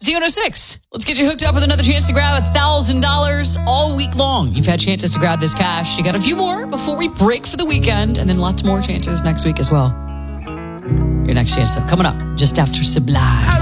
Z106. Let's get you hooked up with another chance to grab $1,000 all week long. You've had chances to grab this cash. You got a few more before we break for the weekend, and then lots more chances next week as well. Your next chance up coming up just after Sublime.